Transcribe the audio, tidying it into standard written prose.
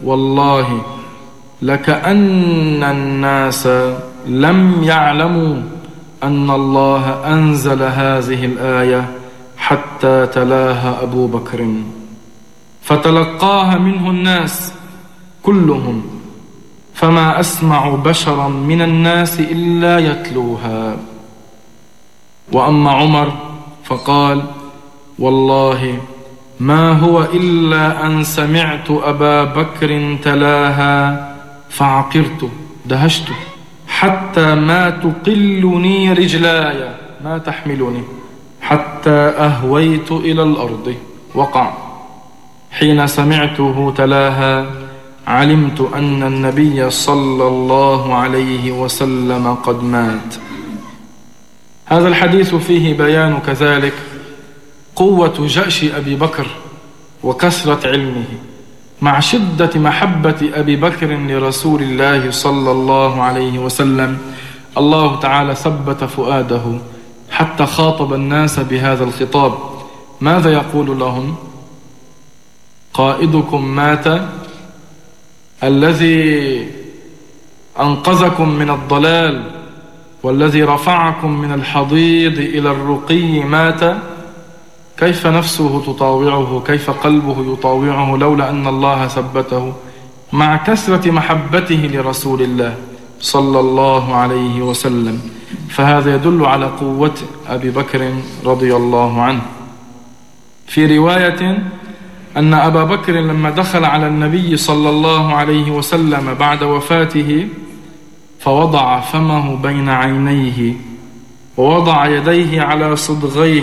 والله لكأن الناس لم يعلموا أن الله أنزل هذه الآية حتى تلاها أبو بكر، فتلقاها منه الناس كلهم، فما أسمع بشرا من الناس إلا يتلوها. وأما عمر فقال: والله ما هو إلا أن سمعت أبا بكر تلاها فعقرت، دهشت، حتى ما تقلني رجلاي، ما تحملني، حتى أهويت إلى الأرض. وقع. حين سمعته تلاها علمت أن النبي صلى الله عليه وسلم قد مات. هذا الحديث فيه بيان كذلك قوة جأش أبي بكر وكثرة علمه، مع شدة محبة أبي بكر لرسول الله صلى الله عليه وسلم. الله تعالى ثبت فؤاده حتى خاطب الناس بهذا الخطاب. ماذا يقول لهم؟ قائدكم مات، الذي أنقذكم من الضلال والذي رفعكم من الحضيض إلى الرقي مات. كيف نفسه تطاوعه، كيف قلبه يطاوعه لولا أن الله ثبته، مع كثرة محبته لرسول الله صلى الله عليه وسلم. فهذا يدل على قوة أبي بكر رضي الله عنه. في رواية أن أبا بكر لما دخل على النبي صلى الله عليه وسلم بعد وفاته فوضع فمه بين عينيه ووضع يديه على صدغيه